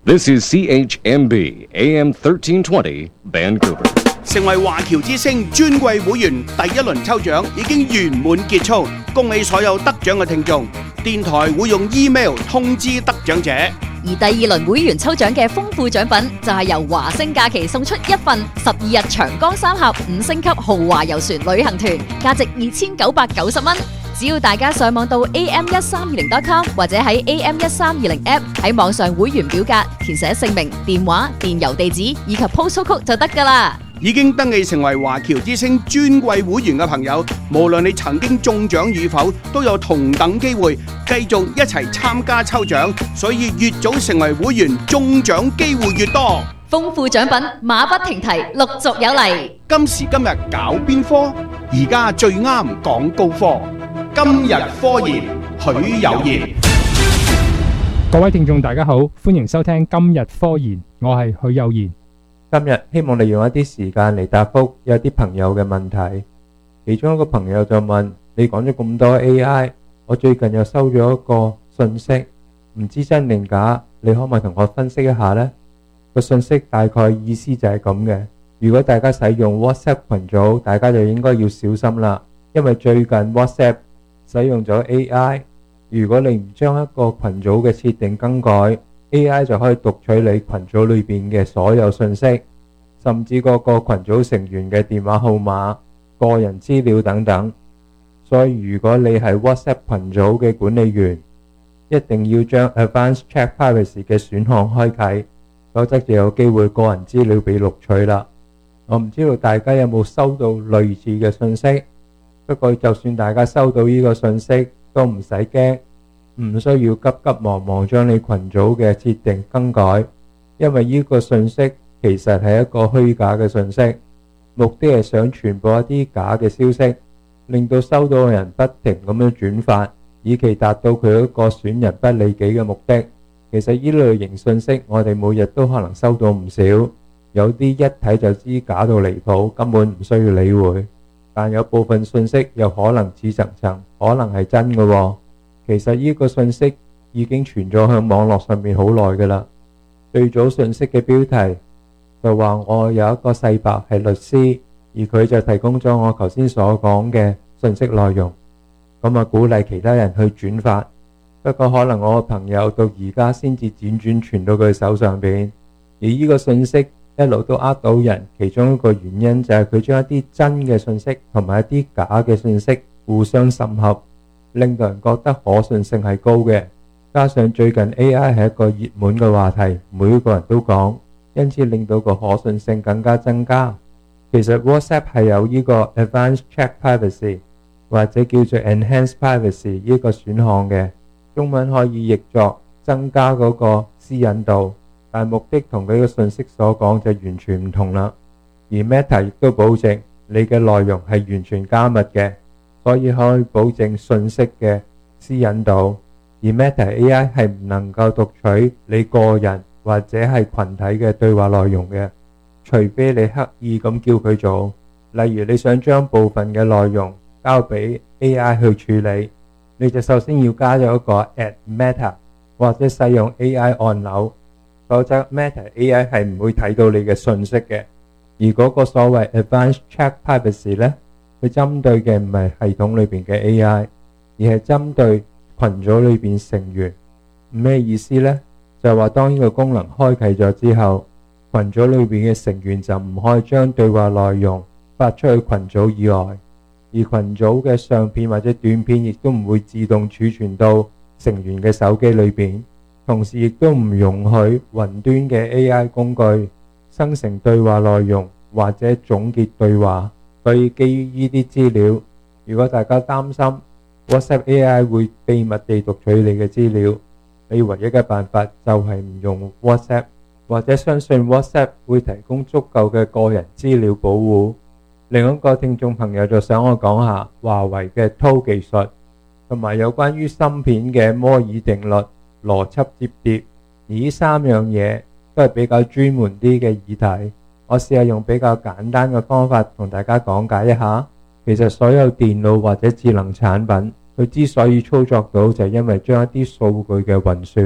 This is CHMB AM 1320 Vancouver。 成為華僑之星尊貴會員第一輪抽獎已經圓滿結束，恭喜所有得獎嘅聽眾。電台會用 email 通知得獎者。 而第二輪會員抽獎嘅豐富獎品就係由華星假期送出一份12日長江三峽5星級豪華遊船旅行團，價值2990蚊。只要大家上網到 am1320.com 或者喺 am1320 app 喺網上會員表格填寫姓名、電話、電郵地址以及 postal code 就得㗎啦。 已經登記成為華僑之星尊貴會員嘅朋友，無論你曾經中獎與否，都有同等機會繼續一齊參加抽獎，所以越早成為會員，中獎機會越多。 豐富獎品馬不停蹄，陸續有嚟。 今時今日搞邊科？而家最啱講高科。今日科研，許有賢。 各位聽眾大家好，歡迎收聽今日科研，我係許有賢。 今日希望利用一啲時間嚟答覆有啲朋友嘅問題。其中一個朋友就問：你講咗咁多 AI， 我最近又收咗一個信息，唔知真定假，你可唔可以同我分析一下呢？個信息大概意思就係咁嘅。如果大家使用 WhatsApp 群組，大家就應該要小心啦，因為最近 WhatsApp 使用咗 AI， 如果你唔將一個群組嘅設定更改， AI 就可以讀取你群組裏邊嘅所有信息，甚至個群組成員嘅電話號碼、個人資料等等。所以如果你係 WhatsApp 群組嘅管理員，一定要將 Advanced Check Privacy 嘅選項開啟，否則就有機會個人資料被錄取啦。我唔知道大家有冇收到類似嘅信息，不過就算大家收到呢個信息都唔使驚，唔需要急急忙忙將你群組嘅設定更改，因為呢個信息其實係一個虛假嘅信息，目的係想傳播一啲假嘅消息，令到收到嘅人不停咁樣轉發，以期達到佢一個損人不利己嘅目的。其實呢類型信息我哋每日都可能收到唔少，有啲一睇就知假到離譜，根本唔需要理會。但有部分信息又可能似層層，可能係真嘅喎。其實呢個信息已經傳咗向網絡上面好耐㗎啦。最早信息嘅標題就話我有一個世伯係律師，而佢就提供咗我頭先所講嘅信息內容，咁啊鼓勵其他人去轉發。不過可能我個朋友到而家先至輾轉傳到佢手上邊，而呢個信息一路都呃到人，其中一個原因就係佢將一啲真嘅信息同埋一啲假嘅信息互相滲合，令到人覺得可信性係高嘅。加上最近 AI 係一個熱門嘅話題，每個人都講，因此令到個可信性更加增加。其實 WhatsApp 係有呢個 Advanced Check Privacy 或者叫做 Enhanced Privacy 呢個選項嘅，中文可以譯作增加嗰個私隱度，但目的同佢嘅信息所講就完全唔同啦。而 Meta 亦都保證你嘅內容係完全加密嘅，所以可以保證信息嘅私隱度。而 Meta AI 係唔能夠讀取你個人或者係群體嘅對話內容嘅，除非你刻意咁叫佢做。例如你想將部分嘅內容交俾 AI 去處理，你就首先要加咗一個 Add Meta 或者使用 AI 按鈕，否則 Meta AI 係唔會睇到你嘅信息嘅。而嗰個所謂 Advanced Check Privacy 呢，佢針對嘅唔係系統裏邊嘅 AI， 而係針對群組裏邊成員。咩意思呢？就係話當呢個功能開啟咗之後，群組裏邊嘅成員就唔可以將對話內容發出去群組以外，而群組嘅相片或者短片亦都唔會自動儲存到成員嘅手機裏邊。同時亦都唔容許雲端嘅 AI 工具生成對話內容或者總結對話。所以基於呢啲資料，如果大家擔心 WhatsApp AI 會秘密地讀取你嘅資料，你唯一嘅辦法就係唔用 WhatsApp， 或者相信 WhatsApp 會提供足夠嘅個人資料保護。另一個聽眾朋友就想我講下華為嘅 ToF 技術，同埋有關於芯片嘅摩爾定律、邏輯摺疊，而呢三樣嘢都係比較專門啲嘅議題。我試下用比較簡單嘅方法同大家講解一下。其實所有電腦或者智能產品，佢之所以操作到，就係因為將一啲數據嘅運算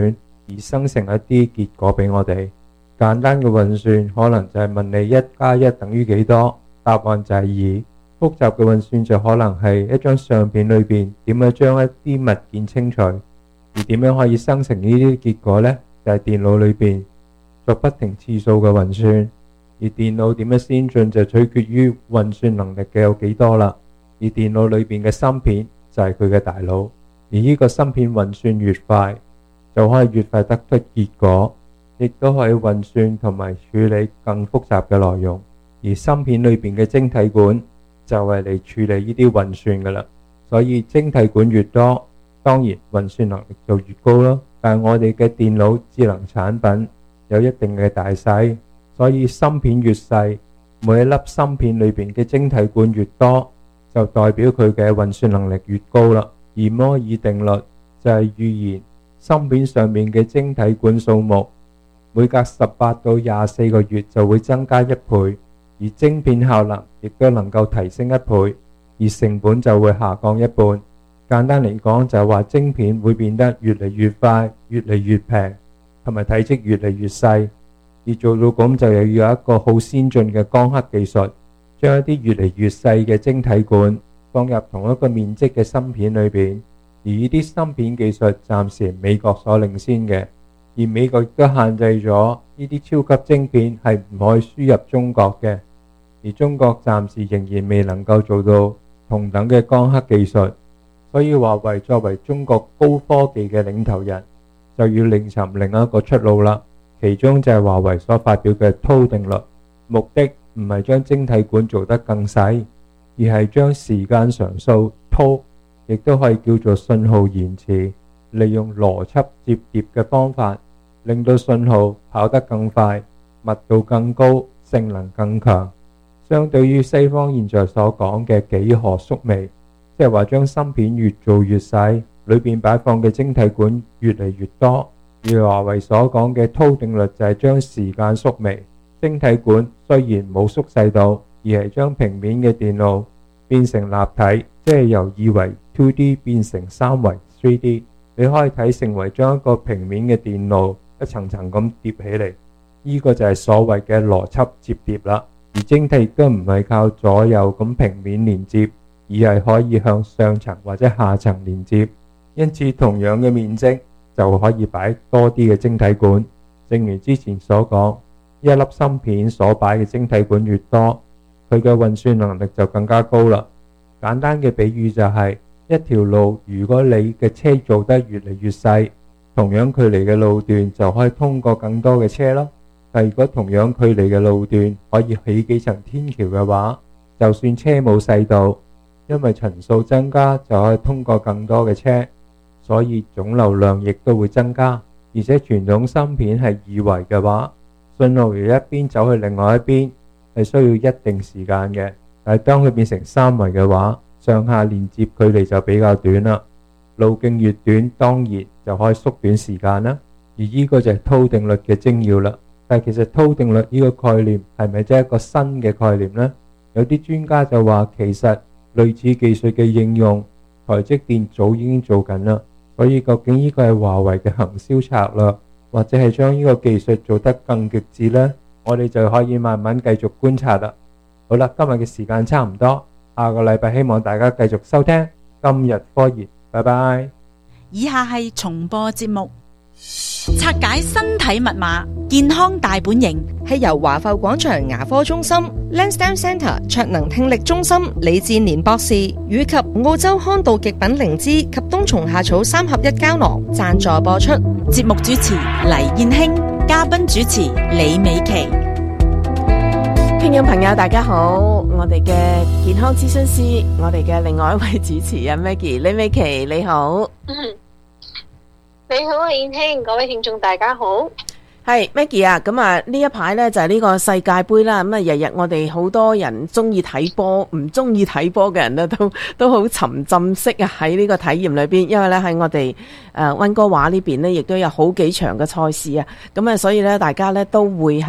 而生成一啲結果俾我哋。簡單嘅運算可能就係問你1+1等於幾多，答案就係2。複雜嘅運算就可能係一張相片裏邊點樣將一啲物件清除，而點樣可以生成呢啲結果呢？就係電腦裏邊作不停次數嘅運算。而電腦點樣先進就取決於運算能力嘅有幾多啦。而電腦裏邊嘅芯片就係佢嘅大腦，而呢個芯片運算越快，就可以越快得出結果，亦都可以運算同埋處理更複雜嘅內容。而芯片裏邊嘅晶體管就係嚟處理呢啲運算噶啦。所以晶體管越多，當然運算能力就越高咯。但係我哋嘅電腦智能產品有一定嘅大細，所以芯片越細，每一粒芯片裏邊嘅晶體管越多，就代表佢嘅運算能力越高啦。而摩爾定律就係預言芯片上面嘅晶體管數目每隔18到24個月就會增加1倍，而晶片效能亦都能夠提升1倍，而成本就會下降一半。簡單嚟講就係話晶片會變得越嚟越快，越嚟越平，同埋體積越嚟越細。而做到咁就又要有一個好先進嘅光刻技術，將一啲越嚟越細嘅晶體管放入同一個面積嘅芯片裏邊。而呢啲芯片技術暫時係美國所領先嘅，而美國亦都限制咗呢啲超級晶片係唔可以輸入中國嘅。而中國暫時仍然未能夠做到同等嘅光刻技術，所以華為作為中國高科技嘅領頭人，就要另尋另一個出路啦。其中就係華為所發表嘅韜定律，目的唔係將晶體管做得更細，而係將時間常數韜，亦都可以叫做信號延遲，利用邏輯摺疊嘅方法，令到信號跑得更快，密度更高，性能更強。相對於西方現在所講嘅幾何縮微，即係話將芯片越做越細，裏邊擺放嘅晶體管越嚟越多。而華為所講嘅韜定律就係將時間縮微，晶體管雖然冇縮細到，而係將平面嘅電路變成立體，即係由二維 2D 變成三維 3D。你可以睇成為將一個平面嘅電路一層層咁疊起嚟，呢個就係所謂嘅邏輯摺疊啦。而晶體亦都唔係靠左右咁平面連接，而係可以向上層或者下層連接，因此同樣嘅面積就可以擺多啲嘅晶體管。正如之前所講，一粒芯片所擺嘅晶體管越多，佢嘅運算能力就更加高啦。簡單嘅比喻就係一條路，如果你嘅車做得越嚟越細，同樣距離嘅路段就可以通過更多嘅車咯。但如果同樣距離嘅路段可以起幾層天橋嘅話，就算車冇細到，因為層數增加就可以通過更多嘅車，所以總流量亦都會增加。而且傳統芯片係二維嘅話，信號由一邊走去另外一邊係需要一定時間嘅，但係當佢變成三維嘅話，上下連接距離就比較短啦。路徑越短，當然就可以縮短時間啦。而呢個就係韜定律嘅精要啦。但係其實韜定律呢個概念係咪真係一個新嘅概念呢？有啲專家就話其實類似技術嘅應用，台積電早已經做緊啦。所以究竟呢個係華為嘅行銷策略，或者係將呢個技術做得更極致呢？我哋就可以慢慢繼續觀察啦。好啦，今日嘅時間差唔多，下個禮拜希望大家繼續收聽今日科研，拜拜。 以下係重播節目。拆解身體密碼，健康大本營係由華埠廣場牙科中心 Lansdowne Centre 卓能聽力中心李志年博士以及澳洲康道極品靈芝及冬蟲夏草3合1膠囊贊助播出。 節目主持黎燕卿，嘉賓主持李美琪。 聽眾朋友大家好，我哋嘅健康諮詢師，我哋嘅另外一位主持人 Maggie 李美琪，你好。 你好啊，燕卿，各位聽眾大家好。 係 Maggie 啊，咁啊呢一排呢就係呢個世界盃啦，咁啊日日我哋好多人中意睇波，唔中意睇波嘅人呢都好沉浸式啊喺呢個體驗裏邊，因為呢喺我哋溫哥華呢邊呢亦都有好幾場嘅賽事啊，咁啊所以呢大家呢都會係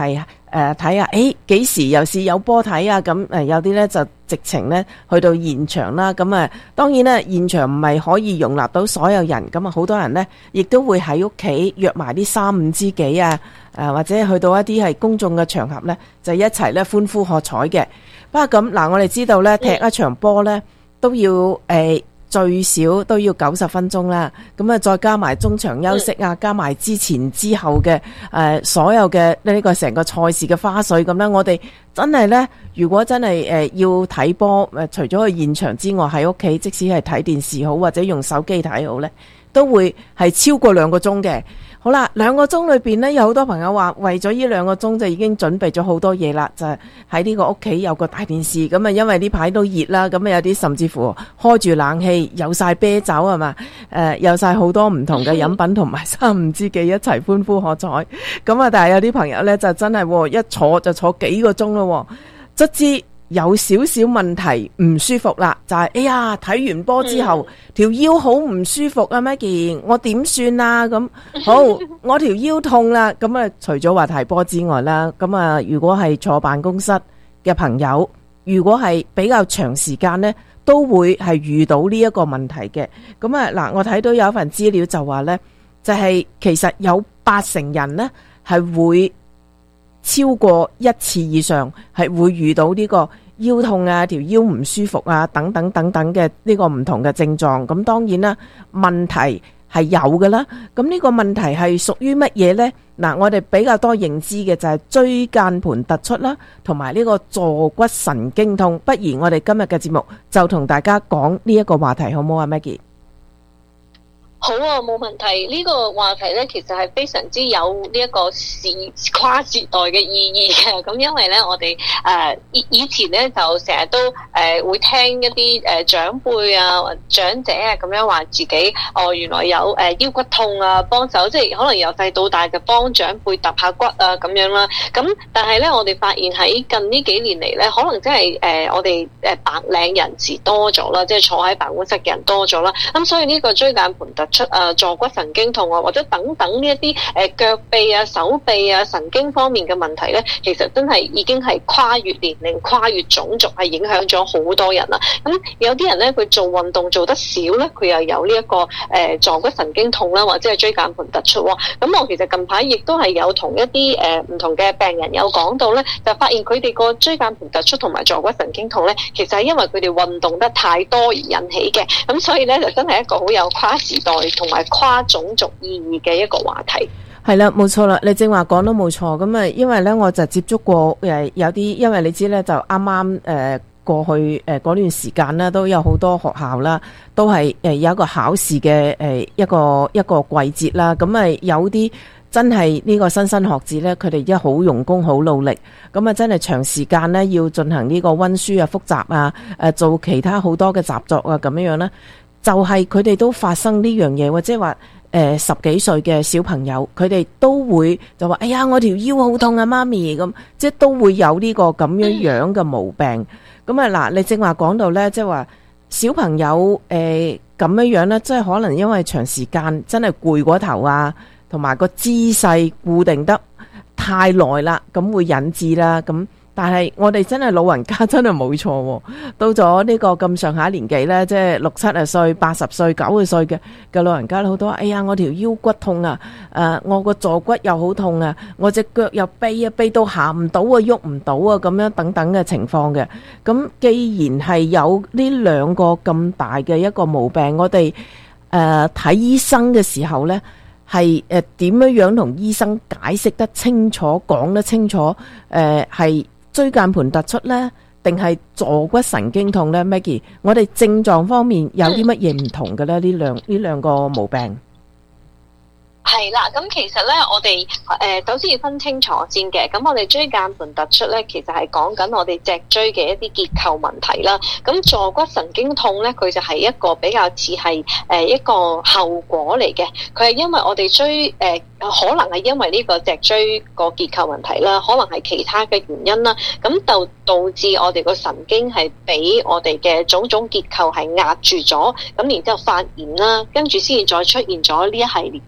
睇下，幾時又是有波睇啊？咁有啲呢就直情呢去到現場啦。咁當然呢，現場唔係可以容納到所有人，咁好多人呢亦都會喺屋企約埋啲3、5知己啊，或者去到一啲係公眾嘅場合呢，就一齊呢歡呼喝彩嘅。不過咁嗱，我哋知道呢，踢一場波呢都要最少都要90分鐘啦，咁再加埋中場休息啊，加埋之前之後嘅所有嘅呢個成個賽事嘅花絮咁啦。我哋真係呢，如果真係要睇波，除咗去現場之外，喺屋企即使係睇電視好，或者用手機睇好呢，都會係超過2個鐘嘅。好啦，2個鐘裏邊呢，有好多朋友話為咗呢2個鐘就已經準備咗好多嘢啦，就係喺呢個屋企有個大電視，咁因為呢排都熱啦，咁有啲甚至乎開住冷氣，有晒啤酒係嘛，有晒好多唔同嘅飲品，同埋3、5知己一齊歡呼喝彩，咁但係有啲朋友呢，就真係一坐就坐幾個鐘咯，卒之有少少問題唔舒服啦，就係睇完波之後條腰好唔舒服啊 Maggie， 我點算啊？咁好，我條腰痛啦。咁除咗話睇波之外啦，咁如果係坐辦公室嘅朋友，如果係比較長時間呢，都會係遇到呢一個問題嘅。咁嗱，我睇到有一份資料就話呢，就係其實有80%人呢係會超過1次以上係會遇到呢個腰痛啊、條腰唔舒服啊等等等等嘅呢個唔同嘅症狀。咁當然啦，問題係有㗎啦。咁呢個問題係屬於乜嘢呢？嗱，我哋比較多認知嘅就係椎間盤突出啦，同埋呢個坐骨神經痛。不如我哋今日嘅節目就同大家講呢一個話題，好唔好啊 Maggie？ 好啊，冇問題。呢個話題咧，其實係非常之有呢一個跨時代嘅意義嘅。咁因為咧，我哋以前咧就成日都會聽一啲長輩啊、長者啊咁樣話自己原來有腰骨痛啊，幫手即係可能由細到大就幫長輩揼下骨啊咁樣啦。咁但係咧，我哋發現喺近呢幾年嚟咧，可能真係我哋白領人士多咗啦，即係坐喺辦公室嘅人多咗啦。咁所以呢個椎間盤突出坐骨神經痛啊，或者等等呢一啲腳臂啊、手臂啊、神經方面嘅問題咧，其實真係已經係跨越年齡、跨越種族，係影響咗好多人啦。咁有啲人咧，佢做運動做得少咧，佢又有呢一個坐骨神經痛啦，或者係椎間盤突出。咁我其實近排亦都係有同一啲唔同嘅病人有講到咧，就發現佢哋個椎間盤突出同埋坐骨神經痛咧，其實係因為佢哋運動得太多而引起嘅。咁所以咧，就真係一個好有跨時代同埋跨種族意義嘅一個話題。 係啦，冇錯啦，你正話講都冇錯。咁因為咧，我就接觸過有啲，因為你知咧，就啱啱過去嗰段時間咧，都有好多學校啦，都係有一個考試嘅一個季節啦。咁有啲真係呢個莘莘學子咧，佢哋好用功、好努力，咁真係長時間咧要進行呢個溫書啊、複習啊、做其他好多嘅習作啊，咁樣咧。就係佢哋都發生呢樣嘢，或者話10幾歲嘅小朋友，佢哋都會就話：哎呀，我條腰好痛啊，媽咪咁，即係都會有呢個咁樣嘅毛病。咁嗱，你正話講到呢，即係話小朋友咁樣呢，即係可能因為長時間真係攰過頭啊，同埋個姿勢固定得太耐啦，咁會引致啦咁。但係我哋真係老人家真係冇錯喎，到咗呢個咁上下年紀呢，即係60、70歲、80歲、90歲嘅老人家好多，哎呀，我條腰骨痛啊，我個坐骨又好痛啊，我隻腳又痹到行唔到啊，喐唔到啊，咁樣等等嘅情況嘅。咁既然係有呢2個咁大嘅一個毛病，我哋睇醫生嘅時候呢，係點樣同醫生解釋得清楚、講得清楚？係椎間盤突出呢，定係坐骨神經痛呢 Maggie， 我哋症狀方面有啲乜嘢唔同嘅呢？呢兩個毛病。 係啦，咁其實咧，我哋首先要分清楚先嘅。咁我哋椎間盤突出咧，其實係講緊我哋脊椎嘅一啲結構問題啦。咁坐骨神經痛咧，佢就係一個比較似係一個後果嚟嘅。佢係因為我哋可能係因為呢個脊椎個結構問題啦，可能係其他嘅原因啦。咁就導致我哋個神經係俾我哋嘅種種結構係壓住咗，咁然之後發炎啦，跟住先至再出現咗呢一系列嘅症狀。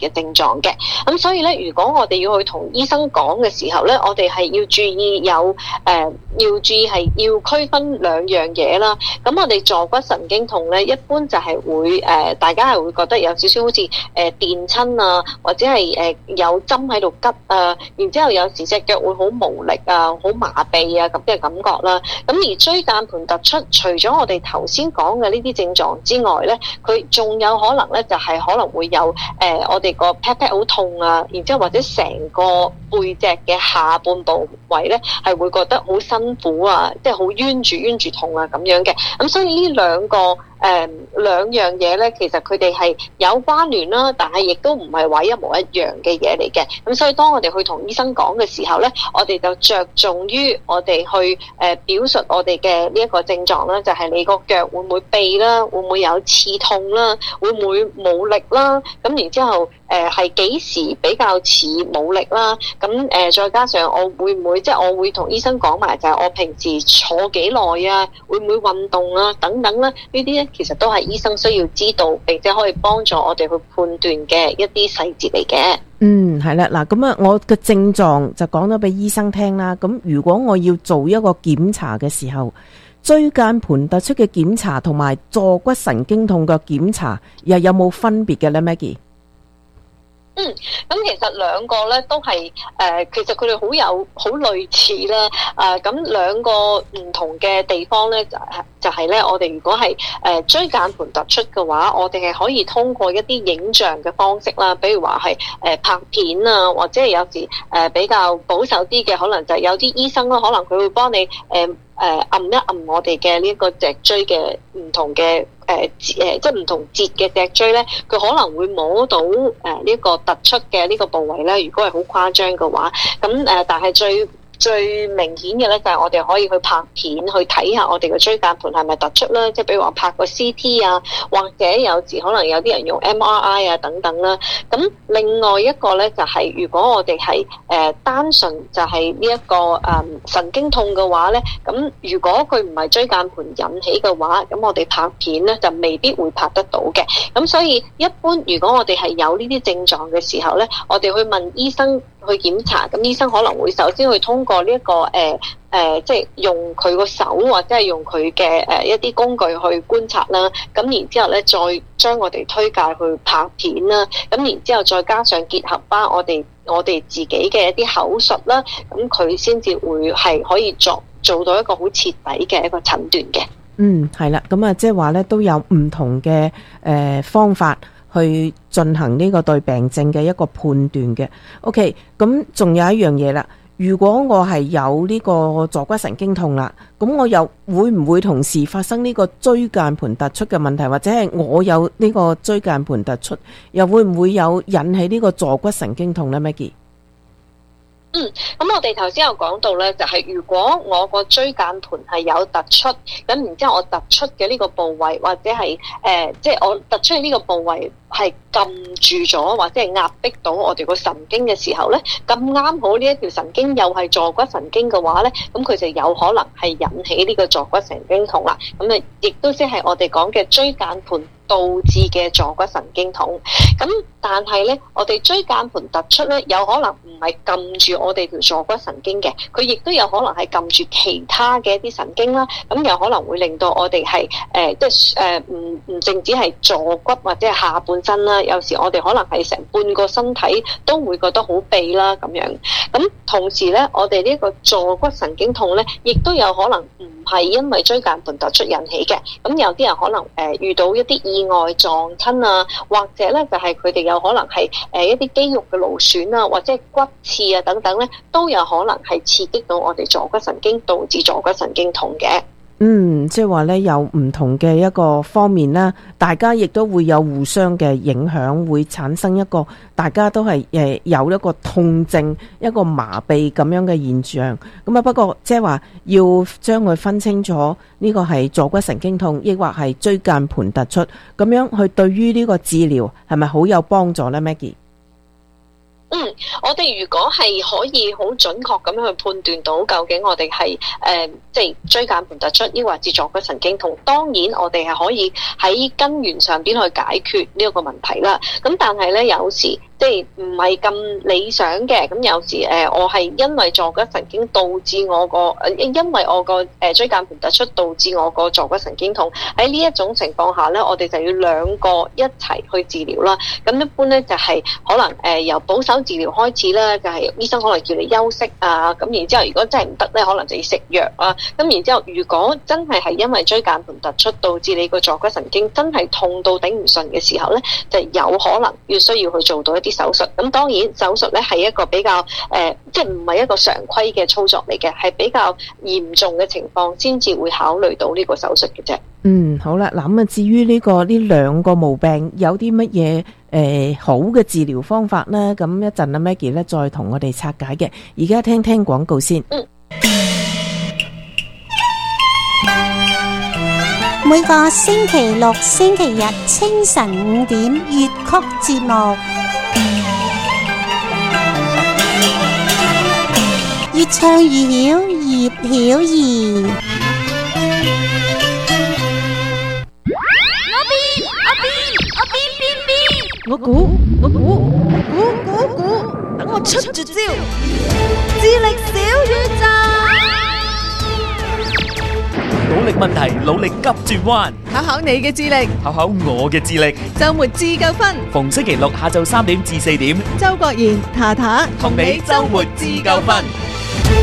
狀嘅。咁所以咧，如果我哋要去同醫生講嘅時候咧，我哋係要注意要區分兩樣嘢啦。咁我哋坐骨神經痛咧，一般就係會大家係會覺得有少少好似電親啊，或者係有針喺度拮啊，然之後有時隻腳會好無力啊、好麻痹啊咁嘅感覺啦。咁而椎間盤突出，除咗我哋頭先講嘅呢啲症狀之外咧，佢仲有可能咧就係可能會有我哋個 pat pat 好痛啊，然之後或者成個背脊嘅下半部位咧係會覺得好辛苦啊，即係好冤住痛啊咁樣嘅。咁所以呢兩樣嘢咧，其實佢哋係有關聯啦，但係亦都唔係話一模一樣嘅嘢嚟嘅。咁所以當我哋去同醫生講嘅時候咧，我哋就着重於我哋去表述我哋嘅呢一個症狀啦，就係你個腳會唔會痹啦，會唔會有刺痛啦，會唔會冇力啦，咁然之後係幾時比較似冇力啦，咁再加上我會唔會即係我會同醫生講埋就係我平時坐幾耐啊，會唔會運動啊等等啦，呢啲咧其實都係醫生需要知道，並且可以幫助我哋去判斷嘅一啲細節嚟嘅。 係啦，嗱咁啊，我嘅症狀就講咗俾醫生聽啦。咁如果我要做一個檢查嘅時候，椎間盤突出嘅檢查同埋坐骨神經痛嘅檢查又有冇分別嘅咧 ，Maggie？ 咁其實兩個咧都係其實佢哋好類似啦。咁兩個唔同嘅地方咧就係咧，我哋如果係椎間盤突出嘅話，我哋係可以通過一啲影像嘅方式啦，比如話係拍片啊，或者係有時比較保守啲嘅，可能就係有啲醫生啦，可能佢會幫你按一按我哋嘅呢一個脊椎嘅唔同嘅即係唔同節嘅脊椎咧，佢可能會摸到呢個突出嘅呢個部位咧。如果係好誇張嘅話，咁但係最明顯嘅咧就係我哋可以去拍片去睇下我哋嘅椎間盤係咪突出啦，即係比如話拍個 CT 啊，或者有時可能有啲人用 MRI 啊等等啦。咁另外一個咧就係如果我哋係單純就係呢一個神經痛嘅話咧，咁如果佢唔係椎間盤引起嘅話，咁我哋拍片咧就未必會拍得到嘅。咁所以一般如果我哋係有呢啲症狀嘅時候咧，我哋去問醫生去檢查，咁醫生可能會首先去通過呢一個即係用佢個手或者係用佢嘅一啲工具去觀察啦，咁然之後咧再將我哋推介去拍片啦，咁然之後再加上結合翻我哋自己嘅一啲口述啦，咁佢先至會係可以做到一個好徹底嘅一個診斷嘅。 係啦，咁啊即係話咧都有唔同嘅方法去進行呢個對病症嘅一個判斷嘅。OK， 咁仲有一樣嘢啦。如果我係有呢個坐骨神經痛啦，咁我又會唔會同時發生呢個椎間盤突出嘅問題，或者係我有呢個椎間盤突出，又會唔會有引起呢個坐骨神經痛呢 Maggie？ 咁我哋頭先有講到咧，就係如果我個椎間盤係有突出，咁然之後我突出嘅呢個部位，或者係即係我突出嘅呢個部位係撳住咗，或者係壓迫到我哋個神經嘅時候咧，咁啱好呢一條神經又係坐骨神經嘅話咧，咁佢就有可能係引起呢個坐骨神經痛啦。咁啊，亦都即係我哋講嘅椎間盤導致嘅坐骨神經痛。咁但係咧，我哋椎間盤突出咧，有可能唔係撳住我哋條坐骨神經嘅，佢亦都有可能係撳住其他嘅一啲神經啦。咁有可能會令到我哋係即係唔淨止係坐骨或者係下半身啦，有時我哋可能係成半個身體都會覺得好痹啦咁樣。咁同時咧，我哋呢個坐骨神經痛咧，亦都有可能唔係因為椎間盤突出引起嘅。咁有啲人可能遇到一啲意外撞親啊，或者咧就係佢哋有可能係一啲肌肉嘅勞損啊，或者係骨刺啊等等咧，都有可能係刺激到我哋坐骨神經，導致坐骨神經痛嘅。 即係話咧有唔同嘅一個方面啦，大家亦都會有互相嘅影響，會產生一個大家都係有一個痛症、一個麻痹咁樣嘅現象。咁啊，不過即係話要將佢分清楚，呢個係坐骨神經痛，抑或係椎間盤突出，咁樣去對於呢個治療係咪好有幫助呢 Maggie？ 我哋如果係可以好準確咁樣去判斷到究竟我哋係即係椎間盤突出，抑或係坐骨神經痛，當然我哋係可以喺根源上邊去解決呢一個問題啦。咁但係咧，有時即係唔係咁理想嘅。咁有時我係因為坐骨神經導致我個因為我個椎間盤突出導致我個坐骨神經痛。喺呢一種情況下咧，我哋就要兩個一齊去治療啦。咁一般咧就係可能由保守治療開始啦，就係醫生可能叫你休息啊。咁然之後如果真係唔得咧，可能就要食藥啊。咁然之後如果真係因為椎間盤突出導致你個坐骨神經真係痛到頂唔順嘅時候咧，就有可能需要去做到一啲手術。咁當然手術咧係一個比較即係唔係一個常規嘅操作嚟嘅，係比較嚴重嘅情況先至會考慮到呢個手術嘅啫。 好啦，嗱咁啊，至於呢兩個毛病有啲乜嘢好嘅治療方法呢？咁一陣阿 Maggie 咧再同我哋拆解嘅。而家聽聽廣告先。 每個星期六、星期日清晨5點粵曲節目，越唱越曉，葉曉儀。 我估，等我出絕招，智力小宇宙。 努力問題，努力急轉彎， 考考你嘅智力， 考考我嘅智力。 周末自救分， 逢星期六下晝3點至4點， 周國賢、塔塔同你周末自救分。